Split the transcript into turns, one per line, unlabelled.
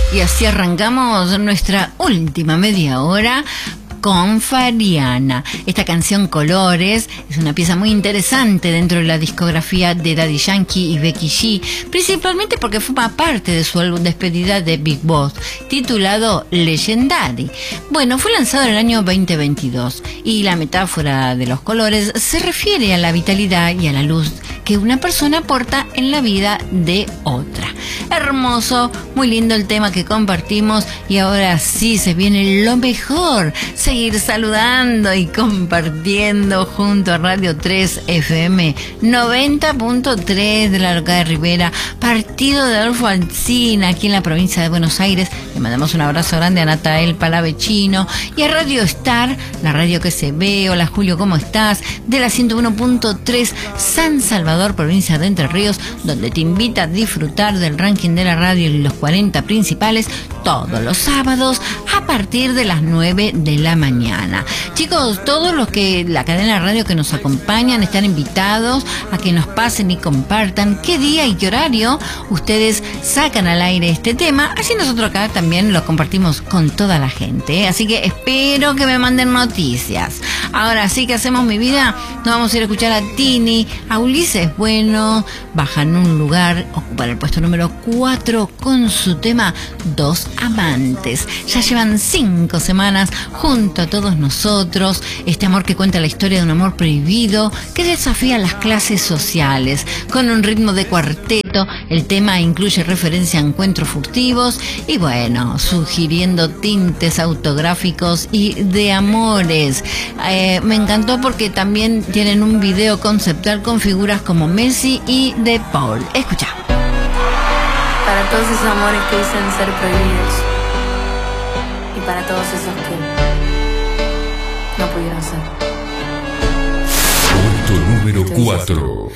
Y así arrancamos nuestra última media hora con Fariana. Esta canción Colores es una pieza muy interesante dentro de la discografía de Daddy Yankee y Becky G, principalmente porque forma parte de su álbum despedida de Big Boss, titulado Legendary. Bueno, fue lanzado en el año 2022 y la metáfora de los colores se refiere a la vitalidad y a la luz que una persona aporta en la vida de otra. Hermoso, muy lindo el tema que compartimos y ahora sí se viene lo mejor. Seguir saludando y compartiendo junto a Radio 3 FM 90.3 de la localidad de Rivera, partido de Adolfo Alsina, aquí en la provincia de Buenos Aires. Le mandamos un abrazo grande a Natael Palavecino y a Radio Star, la radio que se ve. Hola Julio, ¿cómo estás? De la 101.3 San Salvador, provincia de Entre Ríos, donde te invita a disfrutar del ranking de la radio y los 40 principales todos los sábados a partir de las 9 de la mañana. Chicos, todos los que la cadena de radio que nos acompañan están invitados a que nos pasen y compartan qué día y qué horario ustedes sacan al aire este tema, así nosotros acá también lo compartimos con toda la gente, ¿eh? Así que espero que me manden noticias. Ahora sí que hacemos mi vida, nos vamos a ir a escuchar a Tini, a Ulises Bueno, bajan un lugar, ocupan el puesto número 4 con su tema Dos Amantes. Ya llevan 5 semanas junto a todos nosotros, este amor que cuenta la historia de un amor prohibido que desafía las clases sociales. Con un ritmo de cuarteto, el tema incluye referencia a encuentros furtivos y bueno, sugiriendo tintes autográficos y de amores. Me encantó porque también tienen un video conceptual con figuras como Messi y De Paul. Escucha.
Para todos esos amores que dicen ser prohibidos y para todos esos que no pudieron ser.
Punto número 4.